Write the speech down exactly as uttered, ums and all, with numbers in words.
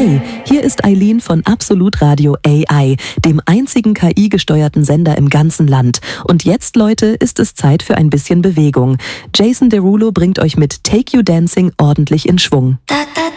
Hey, hier ist Eileen von Absolut Radio A I, dem einzigen K I-gesteuerten Sender im ganzen Land. Und jetzt, Leute, ist es Zeit für ein bisschen Bewegung. Jason Derulo bringt euch mit Take You Dancing ordentlich in Schwung.